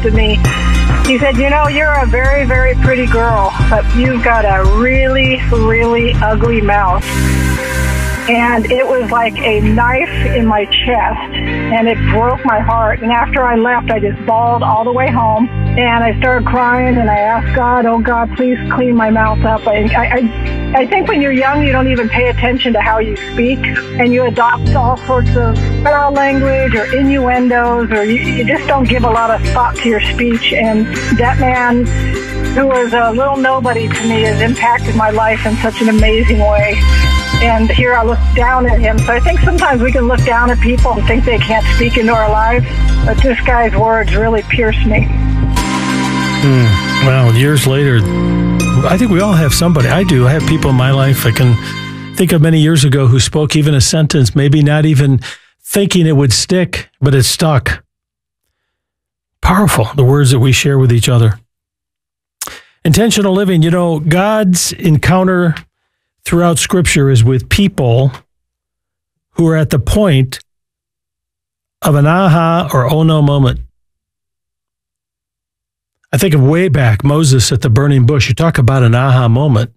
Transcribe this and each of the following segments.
to me. He said, you're a very, very pretty girl, but you've got a really, really ugly mouth. And it was like a knife in my chest, and it broke my heart. And after I left, I just bawled all the way home, and I started crying, and I asked God, oh, God, please clean my mouth up. I think when you're young, you don't even pay attention to how you speak, and you adopt all sorts of foul language or innuendos, or you just don't give a lot of thought to your speech. And that man, who was a little nobody to me, has impacted my life in such an amazing way. And here I look down at him. So I think sometimes we can look down at people and think they can't speak into our lives, but this guy's words really pierced me. Well, years later, I think we all have somebody. I do. I have people in my life I can think of many years ago who spoke even a sentence, maybe not even thinking it would stick, but it stuck. Powerful, the words that we share with each other. Intentional living, God's encounter throughout Scripture is with people who are at the point of an aha or oh no moment. I think of way back, Moses at the burning bush. You talk about an aha moment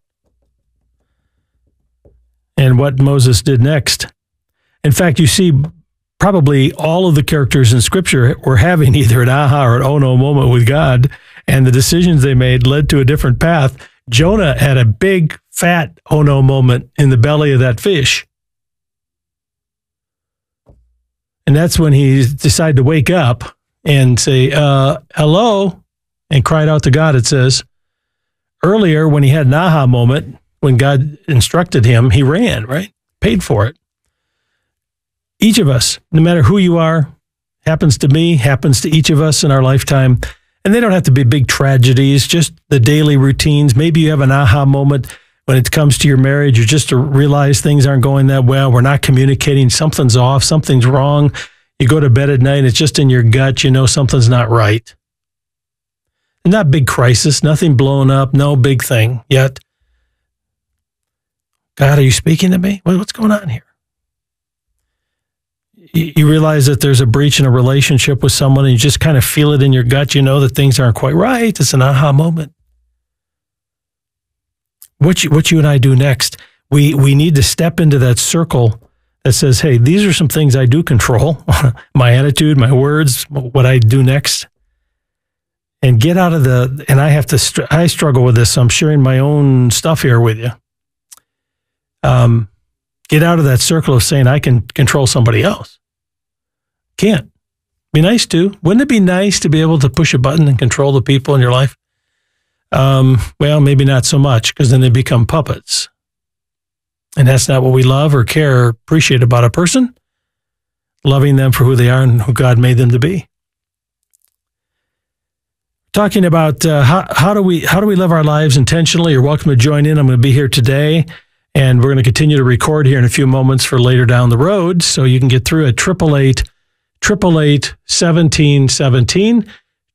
and what Moses did next. In fact, you see probably all of the characters in Scripture were having either an aha or an oh no moment with God, and the decisions they made led to a different path. Jonah had a big, fat oh no moment in the belly of that fish. And that's when he decided to wake up and say, hello, and cried out to God, it says. Earlier, when he had an aha moment, when God instructed him, he ran, right? Paid for it. Each of us, no matter who you are, happens to me, happens to each of us in our lifetime. And they don't have to be big tragedies, just the daily routines. Maybe you have an aha moment when it comes to your marriage, or just to realize things aren't going that well. We're not communicating. Something's off. Something's wrong. You go to bed at night, it's just in your gut. Something's not right. Not big crisis, nothing blown up, no big thing yet. God, are you speaking to me? What's going on here? You realize that there's a breach in a relationship with someone, and you just kind of feel it in your gut. You know that things aren't quite right. It's an aha moment. What you and I do next, we need to step into that circle that says, hey, these are some things I do control, my attitude, my words, what I do next. And get out of and I struggle with this, so I'm sharing my own stuff here with you. Get out of that circle of saying I can control somebody else. Can't. Be nice to. Wouldn't it be nice to be able to push a button and control the people in your life? Well, maybe not so much, because then they become puppets. And that's not what we love or care or appreciate about a person. Loving them for who they are and who God made them to be. Talking about how do we live our lives intentionally. You're welcome to join in. I'm going to be here today, and we're going to continue to record here in a few moments for later down the road. So you can get through at 888-1717,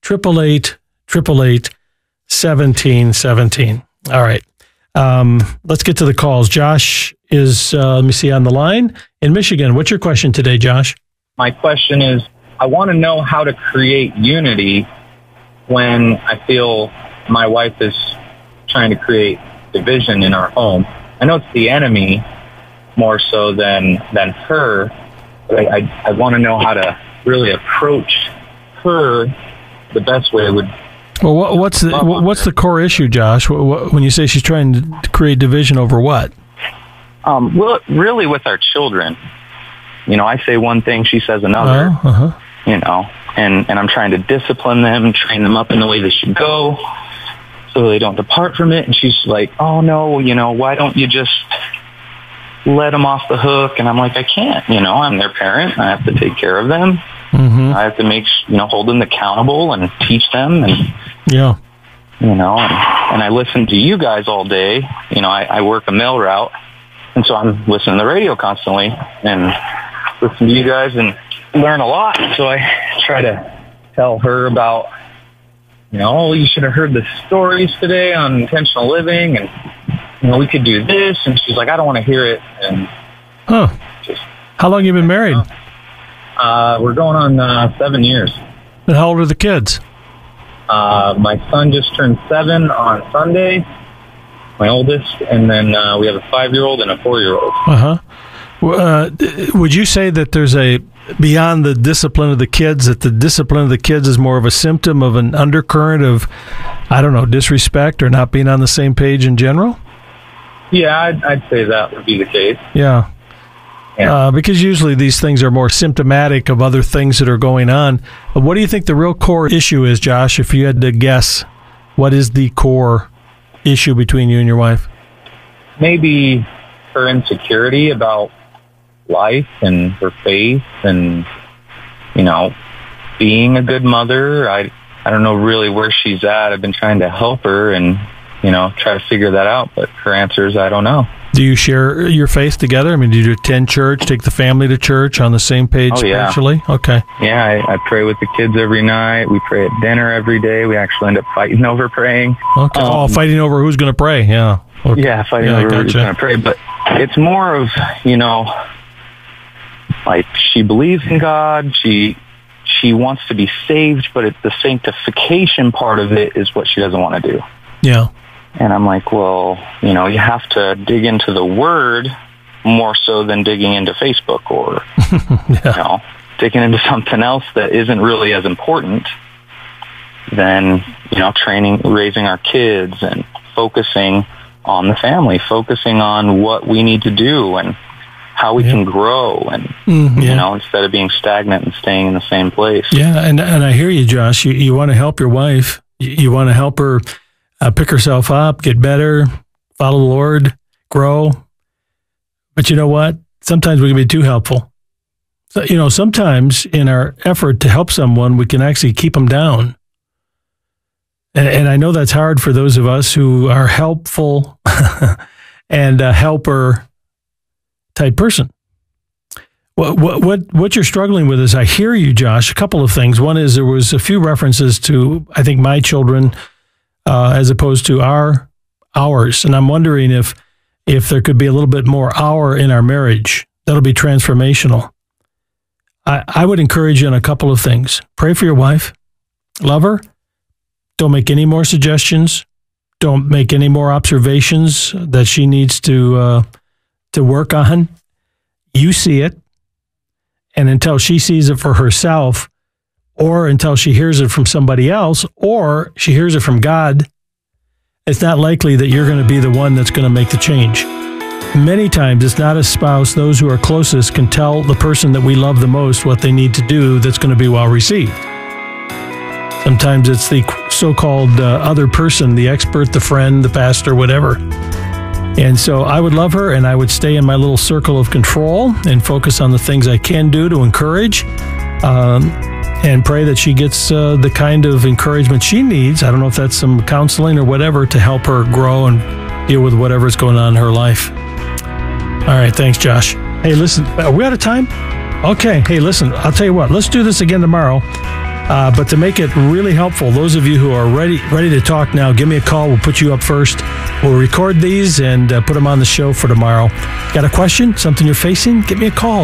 888-1717. All right. Let's get to the calls. Josh is, let me see, on the line in Michigan. What's your question today, Josh? My question is, I want to know how to create unity when I feel my wife is trying to create division in our home. I know it's the enemy more so than her, but I want to know how to really approach her the best way would. Well, what's the core issue, Josh? When you say she's trying to create division over what? Well, really with our children. I say one thing, she says another. And I'm trying to discipline them, train them up in the way they should go so they don't depart from it. And she's like, oh, no, why don't you just let them off the hook? And I'm like, I can't. I'm their parent. I have to take care of them. Mm-hmm. I have to hold them accountable and teach them. And, and I listen to you guys all day. I work a mail route. And so I'm listening to the radio constantly and listen to you guys and learn a lot. So I try to tell her about, you should have heard the stories today on intentional living, and we could do this. And she's like, I don't want to hear it. And how long have you been married? We're going on 7 years. And how old are the kids? My son just turned 7 on Sunday, my oldest, and then we have a 5-year-old and a 4-year-old. Would you say that there's beyond the discipline of the kids, that the discipline of the kids is more of a symptom of an undercurrent of, I don't know, disrespect or not being on the same page in general? Yeah, I'd say that would be the case. Yeah. Because usually these things are more symptomatic of other things that are going on. But what do you think the real core issue is, Josh, if you had to guess? What is the core issue between you and your wife? Maybe her insecurity about life and her faith and, being a good mother. I don't know really where she's at. I've been trying to help her and, try to figure that out. But her answer is, I don't know. Do you share your faith together? I mean, do you attend church, take the family to church on the same page spiritually? Okay. Yeah, I pray with the kids every night. We pray at dinner every day. We actually end up fighting over praying. Okay. Fighting over who's going to pray. Yeah. Okay. Yeah, fighting over who's going to pray. But it's more of, like she believes in God. She wants to be saved, but the sanctification part of it is what she doesn't want to do. Yeah. And I'm like, well, you have to dig into the Word more so than digging into Facebook or, digging into something else that isn't really as important than, raising our kids and focusing on the family, focusing on what we need to do and how we can grow and, instead of being stagnant and staying in the same place. Yeah, and I hear you, Josh. You want to help your wife. You want to help her pick herself up, get better, follow the Lord, grow. But you know what? Sometimes we can be too helpful. So, sometimes in our effort to help someone, we can actually keep them down. And I know that's hard for those of us who are helpful and a helper type person. What you're struggling with is, I hear you, Josh, a couple of things. One is there was a few references to, I think, my children as opposed to ours. And I'm wondering if there could be a little bit more our in our marriage. That'll be transformational. I would encourage you on a couple of things. Pray for your wife. Love her. Don't make any more suggestions. Don't make any more observations that she needs to work on. You see it. And until she sees it for herself, or until she hears it from somebody else, or she hears it from God, it's not likely that you're going to be the one that's going to make the change. Many times, it's not a spouse. Those who are closest can tell the person that we love the most what they need to do that's going to be well received. Sometimes it's the so-called other person, the expert, the friend, the pastor, whatever. And so I would love her, and I would stay in my little circle of control and focus on the things I can do to encourage, and pray that she gets the kind of encouragement she needs. I don't know if that's some counseling or whatever to help her grow and deal with whatever's going on in her life. All right. Thanks, Josh. Hey, listen, are we out of time? Okay. Hey, listen, I'll tell you what, let's do this again tomorrow. But to make it really helpful, those of you who are ready to talk now, give me a call. We'll put you up first. We'll record these and put them on the show for tomorrow. Got a question? Something you're facing? Give me a call.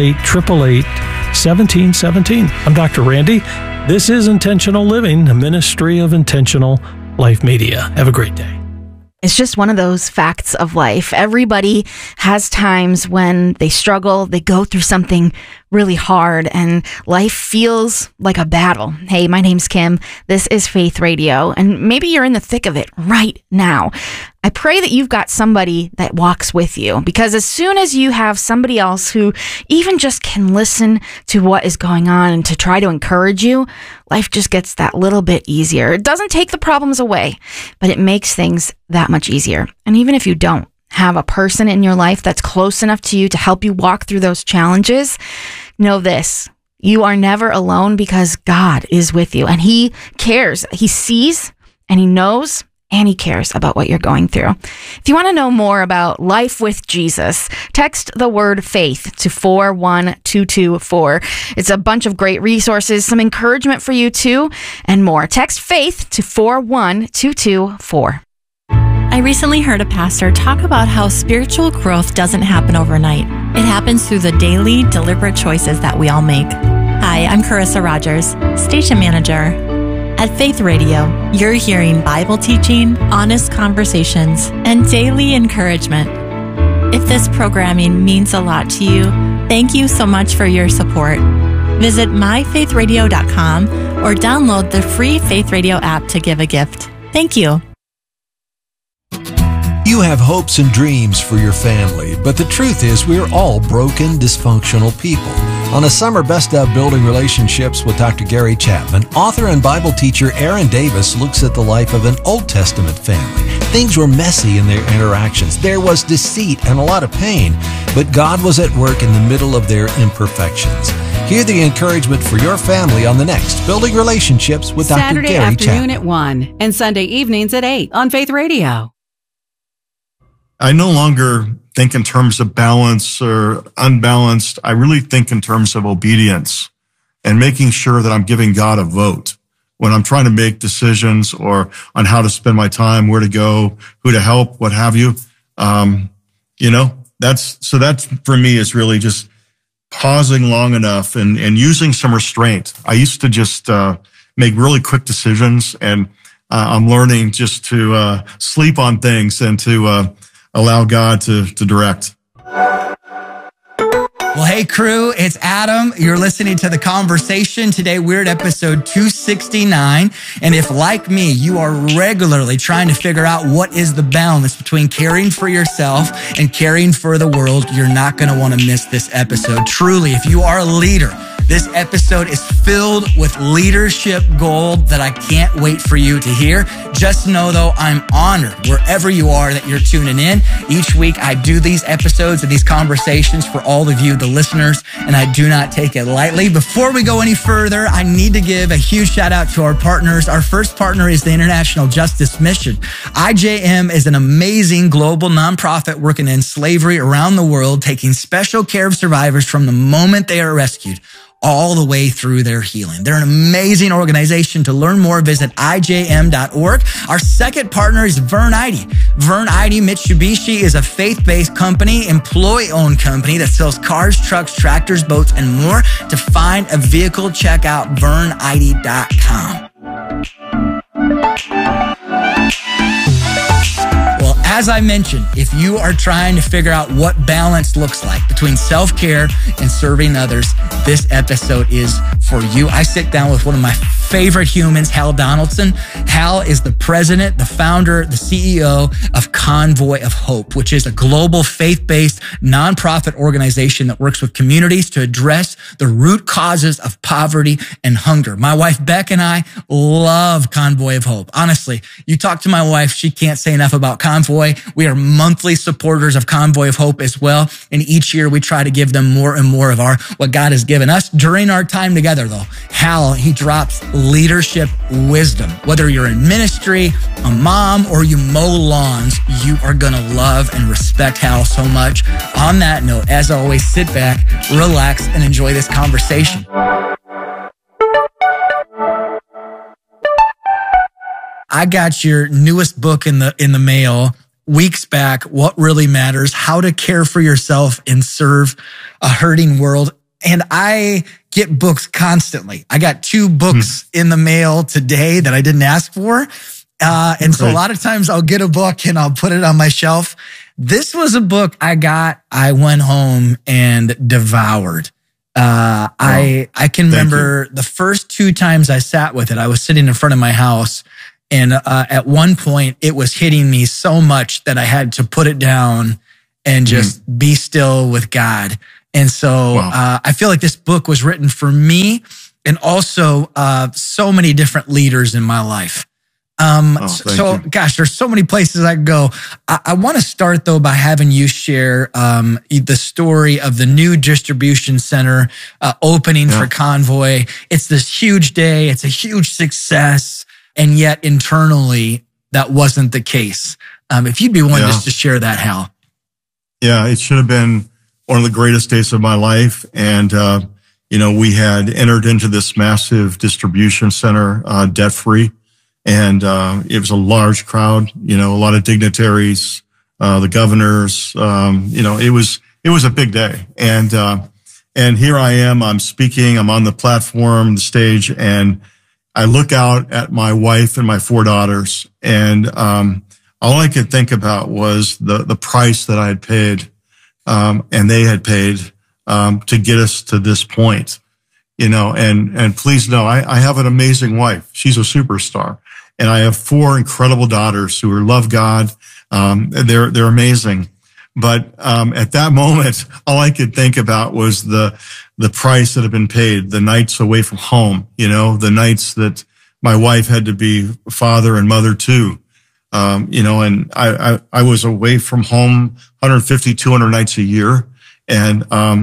888-888-1717. I'm Dr. Randy. This is Intentional Living, a ministry of Intentional Life Media. Have a great day. It's just one of those facts of life. Everybody has times when they struggle, they go through something really hard, and life feels like a battle. Hey, my name's Kim. This is Faith Radio, and maybe you're in the thick of it right now. I pray that you've got somebody that walks with you, because as soon as you have somebody else who even just can listen to what is going on and to try to encourage you, life just gets that little bit easier. It doesn't take the problems away, but it makes things that much easier. And even if you don't have a person in your life that's close enough to you to help you walk through those challenges, know this: you are never alone, because God is with you, and He cares. He sees and He knows, and He cares about what you're going through. If you want to know more about life with Jesus, text the word faith to 41224. It's a bunch of great resources, some encouragement for you too, and more. Text faith to 41224. I recently heard a pastor talk about how spiritual growth doesn't happen overnight. It happens through the daily, deliberate choices that we all make. Hi, I'm Carissa Rogers, station manager. At Faith Radio, you're hearing Bible teaching, honest conversations, and daily encouragement. If this programming means a lot to you, thank you so much for your support. Visit myfaithradio.com or download the free Faith Radio app to give a gift. Thank you. You have hopes and dreams for your family, but the truth is we're all broken, dysfunctional people. On a summer Best of Building Relationships with Dr. Gary Chapman, author and Bible teacher Aaron Davis looks at the life of an Old Testament family. Things were messy in their interactions. There was deceit and a lot of pain, but God was at work in the middle of their imperfections. Hear the encouragement for your family on the next Building Relationships with Dr. Saturday Gary afternoon Chapman. at 1 and Sunday evenings at 8 on Faith Radio. I no longer think in terms of balance or unbalanced. I really think in terms of obedience and making sure that I'm giving God a vote when I'm trying to make decisions or on how to spend my time, where to go, who to help, what have you. That's for me is really just pausing long enough and using some restraint. I used to just make really quick decisions, and I'm learning just to sleep on things and to allow God to direct. Well, hey, crew, it's Adam. You're listening to The Conversation. Today, we're at episode 269. And if, like me, you are regularly trying to figure out what is the balance between caring for yourself and caring for the world, you're not going to want to miss this episode. Truly, if you are a leader, this episode is filled with leadership gold that I can't wait for you to hear. Just know, though, I'm honored wherever you are that you're tuning in. Each week, I do these episodes and these conversations for all of you, the listeners, and I do not take it lightly. Before we go any further, I need to give a huge shout out to our partners. Our first partner is the International Justice Mission. IJM is an amazing global nonprofit working in slavery around the world, taking special care of survivors from the moment they are rescued all the way through their healing. They're an amazing organization. To learn more, visit IJM.org. Our second partner is Vern Eide. Vern Eide Mitsubishi is a faith-based company, employee-owned company that sells cars, trucks, tractors, boats, and more. To find a vehicle, check out verneide.com. Well, as I mentioned, if you are trying to figure out what balance looks like between self-care and serving others, this episode is for you. I sit down with one of my favorite humans, Hal Donaldson. Hal is the president, the founder, the CEO of Convoy of Hope, which is a global faith-based nonprofit organization that works with communities to address the root causes of poverty and hunger. My wife, Beck, and I love Convoy of Hope. Honestly, you talk to my wife, she can't say enough about Convoy. We are monthly supporters of Convoy of Hope as well. And each year we try to give them more and more of what God has given us. During our time together, though, Hal, he drops leadership wisdom. Whether you're in ministry, a mom, or you mow lawns, you are going to love and respect Hal so much. On that note, as always, sit back, relax, and enjoy this conversation. I got your newest book in the mail weeks back, What Really Matters, How to Care for Yourself and Serve a Hurting World. And I get books constantly. I got 2 books in the mail today that I didn't ask for. And so a lot of times I'll get a book and I'll put it on my shelf. This was a book I went home and devoured. I can remember the first 2 times I sat with it, I was sitting in front of my house. And at one point, it was hitting me so much that I had to put it down and just be still with God. And so I feel like this book was written for me and also so many different leaders in my life. Gosh, there's so many places I can go. I want to start, though, by having you share the story of the new distribution center opening for Convoy. It's this huge day. It's a huge success. And yet internally, that wasn't the case. If you'd be willing just to share that, Hal. Yeah, it should have been one of the greatest days of my life. And, we had entered into this massive distribution center, debt-free. And it was a large crowd, a lot of dignitaries, the governors. It was a big day. And here I am, I'm speaking, I'm on the platform, the stage, and I look out at my wife and my 4 daughters, and all I could think about was the price that I had paid, and they had paid to get us to this point. And please know, I have an amazing wife. She's a superstar, and I have 4 incredible daughters who love God. They're amazing. But at that moment, all I could think about was the price that had been paid, the nights away from home, the nights that my wife had to be father and mother too. And I was away from home 150, 200 nights a year. And,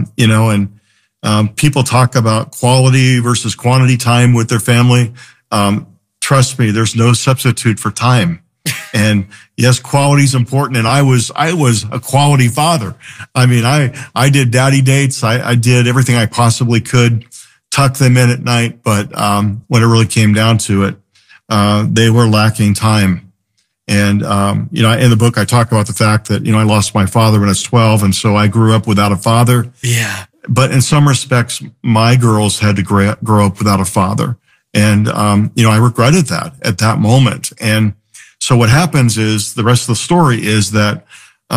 people talk about quality versus quantity time with their family. Trust me, there's no substitute for time. And yes, quality is important. And I was a quality father. I mean, I did daddy dates. I did everything I possibly could, tuck them in at night. But, when it really came down to it, they were lacking time. And, in the book, I talk about the fact that, I lost my father when I was 12. And so I grew up without a father. Yeah. But in some respects, my girls had to grow up without a father. And, I regretted that at that moment. And so what happens is the rest of the story is that,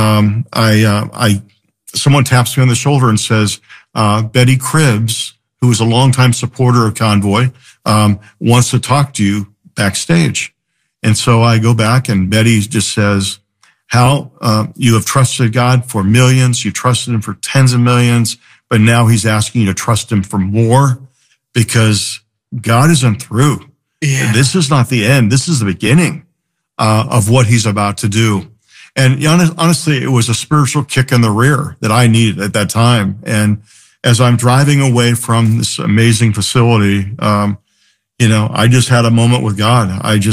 someone taps me on the shoulder and says, Betty Cribbs, who is a longtime supporter of Convoy, wants to talk to you backstage. And so I go back, and Betty just says, Hal, you have trusted God for millions. You trusted him for tens of millions, but now he's asking you to trust him for more because God isn't through. Yeah. This is not the end. This is the beginning of what he's about to do. And honestly, it was a spiritual kick in the rear that I needed at that time. And as I'm driving away from this amazing facility, I just had a moment with God.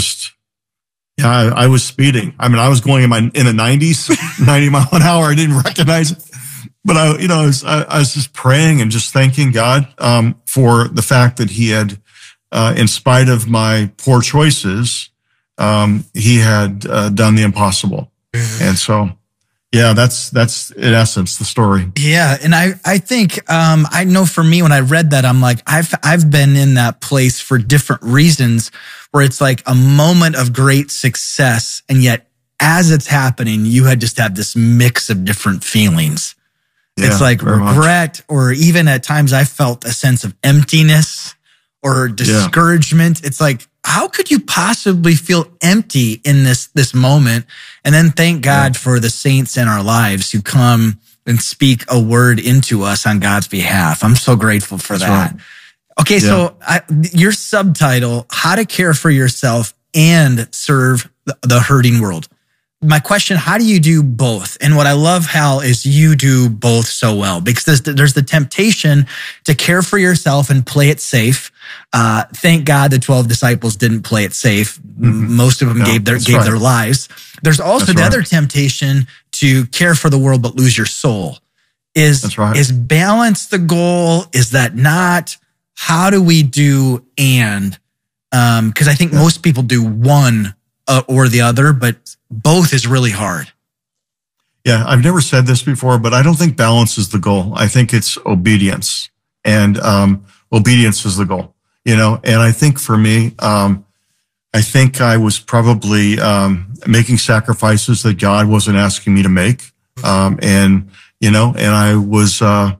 I was speeding. I mean, I was going in the 90s, 90 mile an hour. I didn't recognize it. But I was just praying and just thanking God, for the fact that he had, in spite of my poor choices, he had, done the impossible. And so, yeah, that's in essence the story. Yeah. And I think, I know for me, when I read that, I'm like, I've been in that place for different reasons where it's like a moment of great success. And yet as it's happening, you had just had this mix of different feelings. Yeah, it's like regret, or even at times I felt a sense of emptiness or discouragement. Yeah. It's like, how could you possibly feel empty in this moment? And then thank God for the saints in our lives who come and speak a word into us on God's behalf. I'm so grateful for that. Right. Okay, so your subtitle, How to Care for Yourself and Serve the Hurting World. My question, how do you do both? And what I love, Hal, is you do both so well, because there's the temptation to care for yourself and play it safe. Thank God the 12 disciples didn't play it safe. Mm-hmm. Most of them gave their lives. There's also other temptation to care for the world but lose your soul. Is balance the goal? Is that not? How do we do and? Because I think most people do one or the other, but both is really hard. Yeah, I've never said this before, but I don't think balance is the goal. I think it's obedience, and obedience is the goal. And I think for me, I think I was probably making sacrifices that God wasn't asking me to make, and I was.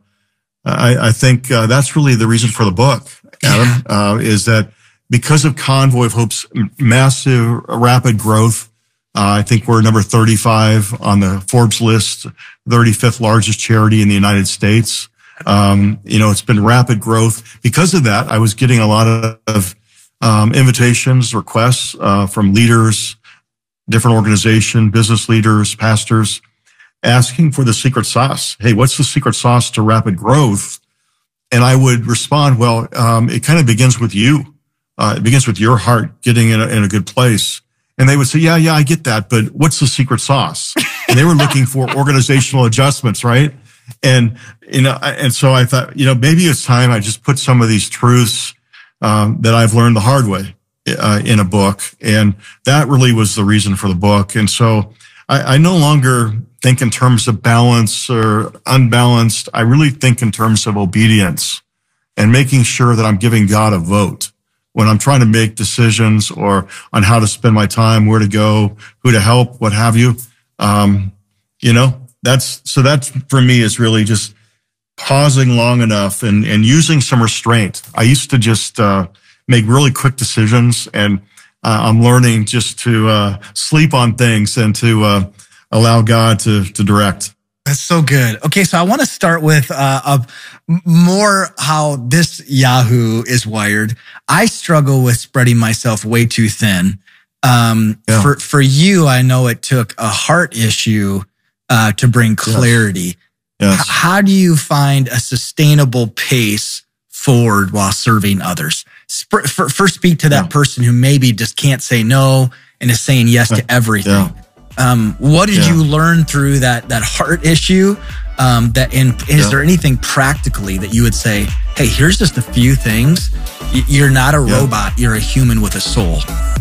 I think that's really the reason for the book, Adam, is that because of Convoy of Hope's massive, rapid growth. I think we're number 35 on the Forbes list, 35th largest charity in the United States. It's been rapid growth. Because of that, I was getting a lot of invitations, requests from leaders, different organizations, business leaders, pastors, asking for the secret sauce. Hey, what's the secret sauce to rapid growth? And I would respond, well, it kind of begins with you. It begins with your heart getting in a good place. And they would say, yeah, I get that, but what's the secret sauce? And they were looking for organizational adjustments, right? And so I thought, maybe it's time I just put some of these truths that I've learned the hard way in a book. And that really was the reason for the book. And so I no longer think in terms of balance or unbalanced. I really think in terms of obedience and making sure that I'm giving God a vote. when I'm trying to make decisions or on how to spend my time, where to go, who to help, what have you. That's for me is really just pausing long enough and using some restraint. I used to just make really quick decisions, and I'm learning just to sleep on things and to allow God to direct. That's so good. Okay, so I want to start with more how this Yahoo is wired. I struggle with spreading myself way too thin. For you, I know it took a heart issue to bring clarity. Yes. How do you find a sustainable pace forward while serving others? First, speak to that person who maybe just can't say no and is saying yes to everything. What did you learn through that heart issue? Is there anything practically that you would say, hey, here's just a few things. You're not a robot. You're a human with a soul.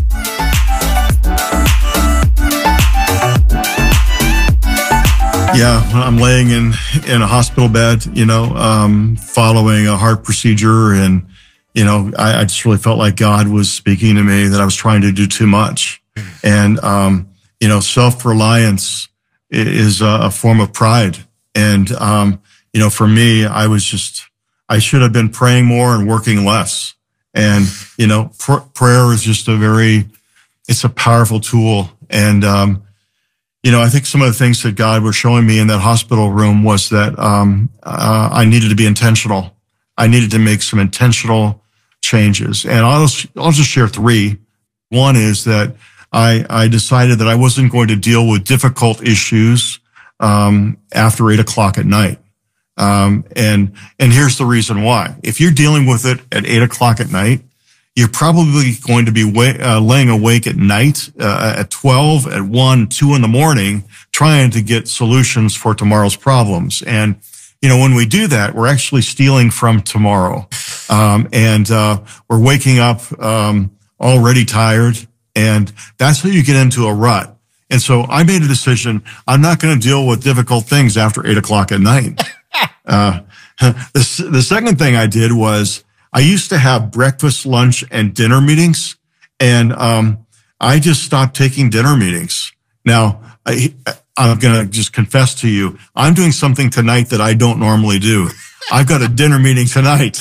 Yeah, I'm laying in a hospital bed, following a heart procedure. And, I just really felt like God was speaking to me that I was trying to do too much. And, self-reliance is a form of pride. And, for me, I should have been praying more and working less. And, prayer is just it's a powerful tool. And, I think some of the things that God was showing me in that hospital room was that, I needed to be intentional. I needed to make some intentional changes. And I'll just share 3. One is that I decided that I wasn't going to deal with difficult issues after 8:00 at night. And here's the reason why. If you're dealing with it at 8:00 at night, you're probably going to be laying awake at night at 12, at 1, 2 in the morning, trying to get solutions for tomorrow's problems. And when we do that, we're actually stealing from tomorrow. And we're waking up already tired. And that's how you get into a rut. And so I made a decision. I'm not going to deal with difficult things after 8:00 at night. The second thing I did was I used to have breakfast, lunch, and dinner meetings. And I just stopped taking dinner meetings. Now, I'm going to just confess to you, I'm doing something tonight that I don't normally do. I've got a dinner meeting tonight.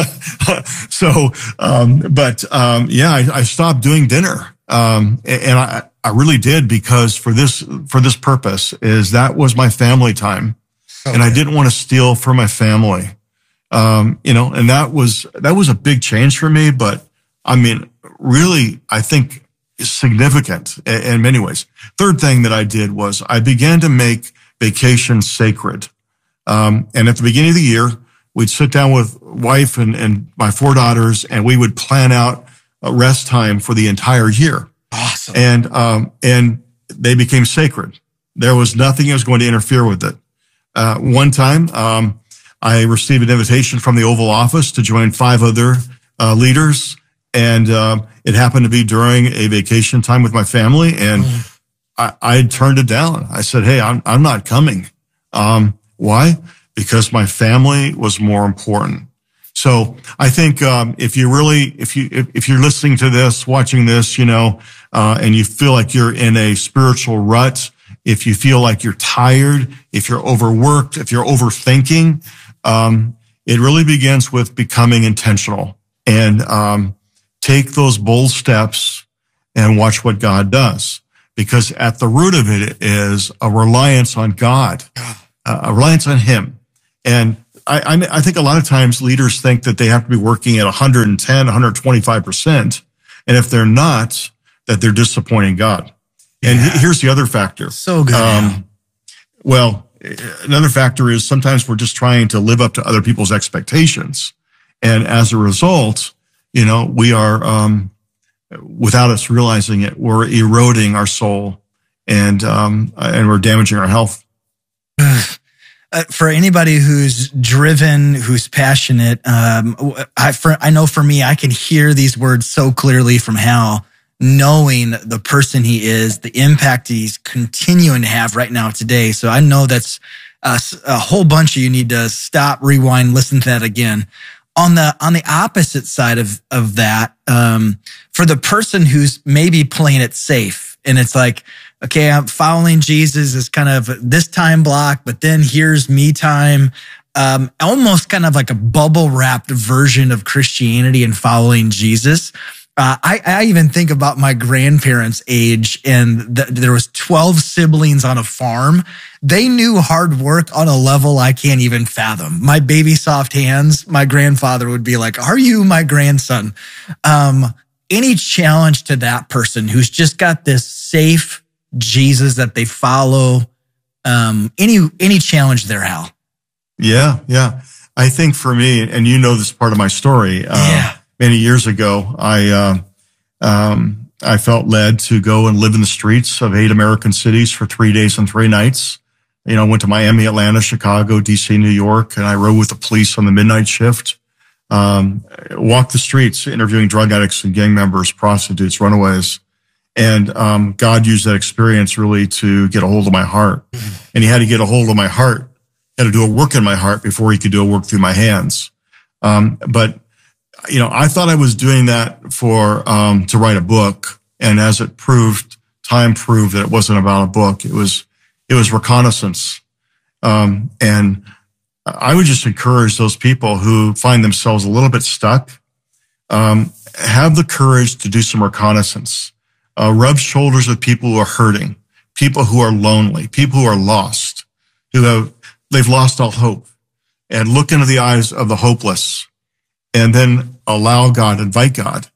I stopped doing dinner. And I really did, because for this purpose is that was my family time. And I didn't want to steal from my family. And that was a big change for me, but I mean, really, I think significant in many ways. Third thing that I did was I began to make vacations sacred. And at the beginning of the year, we'd sit down with wife and my 4 daughters, and we would plan out a rest time for the entire year. Awesome. And they became sacred. There was nothing that was going to interfere with it. One time, I received an invitation from the Oval Office to join 5 other leaders, and it happened to be during a vacation time with my family, and I turned it down. I said, "Hey, I'm not coming." Why? Because my family was more important. So I think if you're listening to this, watching this, and you feel like you're in a spiritual rut, if you feel like you're tired, if you're overworked, if you're overthinking, it really begins with becoming intentional and take those bold steps and watch what God does. Because at the root of it is a reliance on God, a reliance on Him. And I think a lot of times leaders think that they have to be working at 110, 125%. And if they're not, that they're disappointing God. And here's the other factor. So good. Another factor is sometimes we're just trying to live up to other people's expectations. And as a result, we are, without us realizing it, we're eroding our soul and we're damaging our health. For anybody who's driven, who's passionate, I know for me, I can hear these words so clearly from Hal, knowing the person he is, the impact he's continuing to have right now today. So I know that's a whole bunch of you need to stop, rewind, listen to that again. On the opposite side of that, for the person who's maybe playing it safe, and it's like, okay, I'm following Jesus is kind of this time block, but then here's me time. Almost kind of like a bubble wrapped version of Christianity and following Jesus. I even think about my grandparents' age, and there was 12 siblings on a farm. They knew hard work on a level I can't even fathom. My baby soft hands, my grandfather would be like, "Are you my grandson?" Any challenge to that person who's just got this safe Jesus that they follow? Any challenge there, Hal? Yeah. I think for me, and you know this part of my story. Many years ago, I felt led to go and live in the streets of 8 American cities for 3 days and 3 nights. Went to Miami, Atlanta, Chicago, DC, New York, and I rode with the police on the midnight shift. Walked the streets, interviewing drug addicts and gang members, prostitutes, runaways. And God used that experience really to get a hold of my heart. And he had to get a hold of my heart, had to do a work in my heart before he could do a work through my hands. But I thought I was doing that for to write a book, and as it proved, time proved that it wasn't about a book. It was reconnaissance, and I would just encourage those people who find themselves a little bit stuck, have the courage to do some reconnaissance, rub shoulders with people who are hurting, people who are lonely, people who are lost, they've lost all hope, and look into the eyes of the hopeless. And then invite God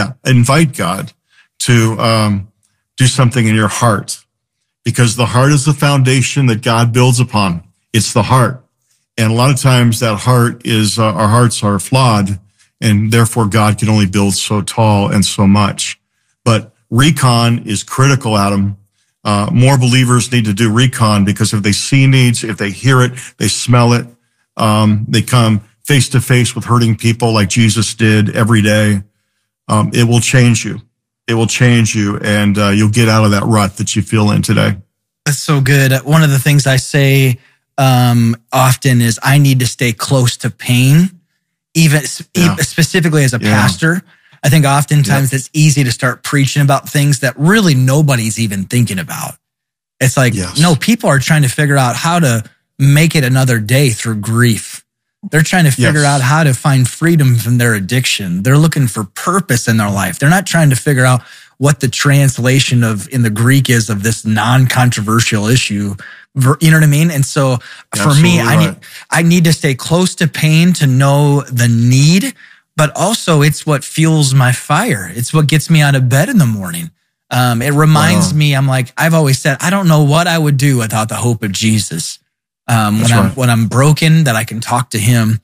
to do something in your heart, because the heart is the foundation that God builds upon. It's the heart. And a lot of times that heart is, our hearts are flawed, and therefore God can only build so tall and so much. But recon is critical, Adam. More believers need to do recon, because if they see needs, if they hear it, they smell it, they come face to face with hurting people like Jesus did every day, it will change you. It will change you, and you'll get out of that rut that you feel in today. That's so good. One of the things I say often is I need to stay close to pain, even specifically as a pastor. I think oftentimes it's easy to start preaching about things that really nobody's even thinking about. It's like, no, people are trying to figure out how to make it another day through grief. They're trying to figure out how to find freedom from their addiction. They're looking for purpose in their life. They're not trying to figure out what the translation in the Greek is of this non-controversial issue. You know what I mean? And so for me, I need to stay close to pain to know the need, but also it's what fuels my fire. It's what gets me out of bed in the morning. It reminds me, I've always said, I don't know what I would do without the hope of Jesus. When I'm broken, that I can talk to him.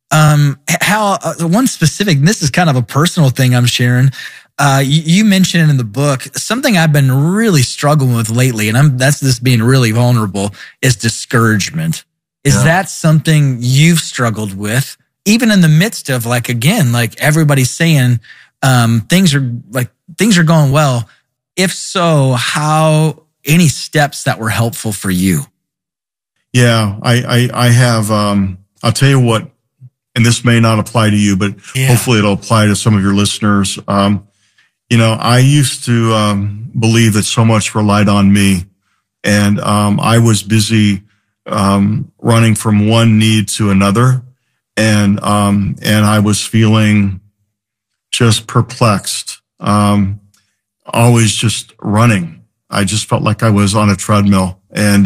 One specific, this is kind of a personal thing I'm sharing. You mentioned in the book, something I've been really struggling with lately, and that's just being really vulnerable, is discouragement. Is that something you've struggled with, even in the midst of everybody's saying, things are going well? If so, any steps that were helpful for you? Yeah, I have, I'll tell you what, and this may not apply to you, but hopefully it'll apply to some of your listeners. I used to believe that so much relied on me, and I was busy running from one need to another, and I was feeling just perplexed, always just running. I just felt like I was on a treadmill, and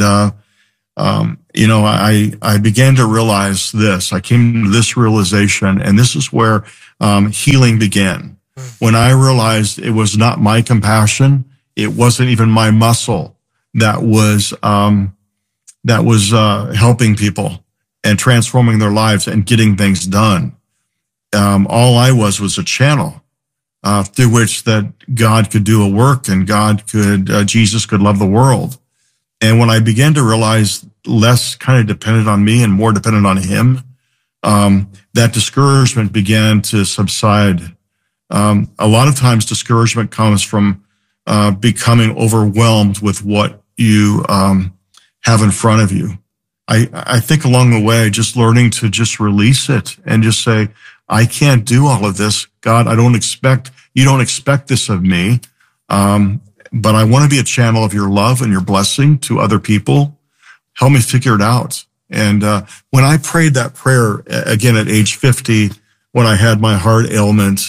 I began to realize this. I came to this realization, and this is where healing began. When I realized it was not my compassion, it wasn't even my muscle that was helping people and transforming their lives and getting things done. All I was a channel through which that God could do a work, and Jesus could love the world. And when I began to realize less kind of dependent on me and more dependent on him, that discouragement began to subside. A lot of times discouragement comes from becoming overwhelmed with what you have in front of you. I think along the way, just learning to just release it and just say, I can't do all of this. God, you don't expect this of me. But I want to be a channel of your love and your blessing to other people. Help me figure it out. And when I prayed that prayer again at age 50, when I had my heart ailment,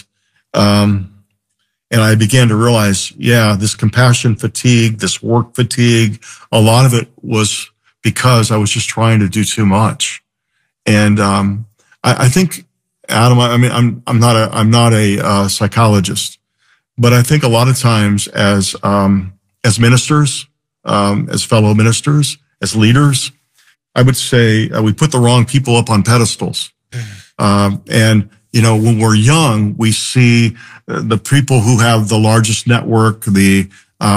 and I began to realize, this compassion fatigue, this work fatigue, a lot of it was because I was just trying to do too much. And I think, Adam, I mean, I'm not a psychologist, but I think a lot of times as ministers, as fellow ministers, as leaders, I would say we put the wrong people up on pedestals. And when we're young, we see the people who have the largest network, the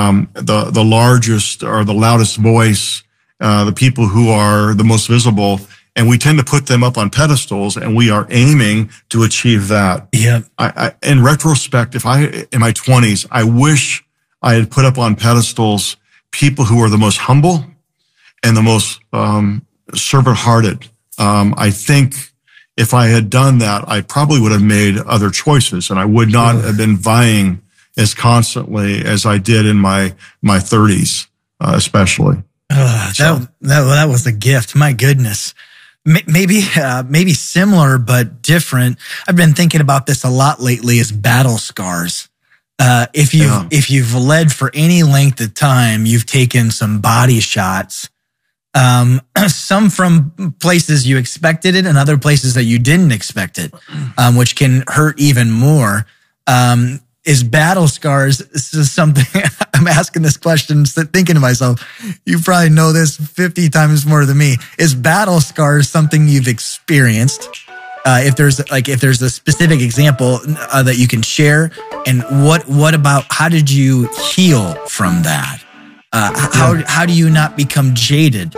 largest or the loudest voice, the people who are the most visible, and we tend to put them up on pedestals, and we are aiming to achieve that. Yeah. In retrospect, in my 20s, I wish I had put up on pedestals people who are the most humble and the most servant-hearted. I think if I had done that, I probably would have made other choices, and I would not have been vying as constantly as I did in my 30s, especially. That was a gift. My goodness. Maybe similar, but different. I've been thinking about this a lot lately as battle scars. If you've led for any length of time, you've taken some body shots. Some from places you expected it and other places that you didn't expect it, which can hurt even more. Is battle scars, this is something I'm asking this question, thinking to myself, you probably know this 50 times more than me. Is battle scars something you've experienced? If there's a specific example that you can share, and what about, how did you heal from that? How do you not become jaded?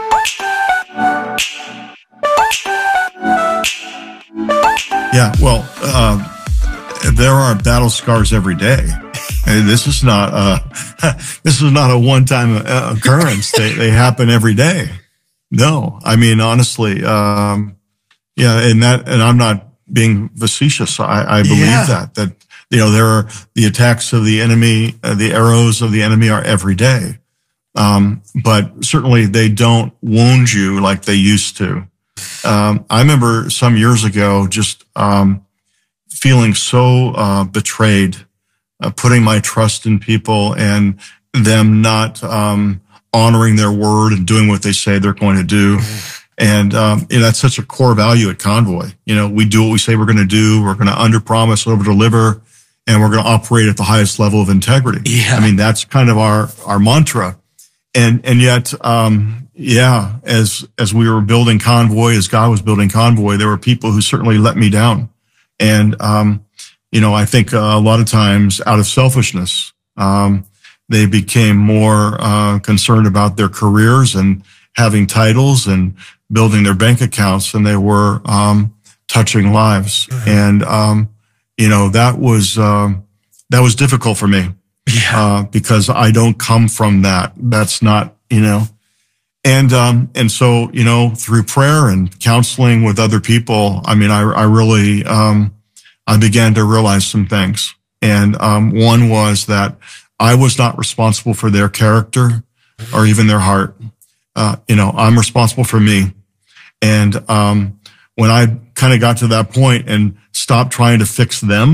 Yeah, well, there are battle scars every day. This is not a one-time occurrence. They happen every day. No, I mean, honestly, and I'm not being facetious. I believe that there are the attacks of the enemy, the arrows of the enemy are every day. But certainly they don't wound you like they used to. I remember some years ago just feeling so betrayed, putting my trust in people and them not honoring their word and doing what they say they're going to do. And that's such a core value at Convoy. We do what we say we're going to do. We're going to under-promise, over-deliver, and we're going to operate at the highest level of integrity. Yeah. I mean, that's kind of our mantra. And yet, as we were building Convoy, as God was building Convoy, there were people who certainly let me down. And, I think a lot of times out of selfishness, they became more concerned about their careers and having titles and building their bank accounts than they were touching lives. And, that was difficult for me. Yeah. Because I don't come from that. That's not, and so, through prayer and counseling with other people, I mean, I really, I began to realize some things. And, one was that I was not responsible for their character or even their heart. I'm responsible for me. And, when I kind of got to that point and stopped trying to fix them,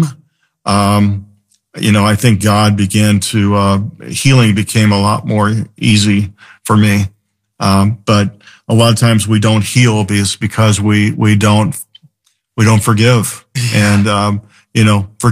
I think God began to, healing became a lot more easy for me. But a lot of times we don't heal because we don't forgive. And,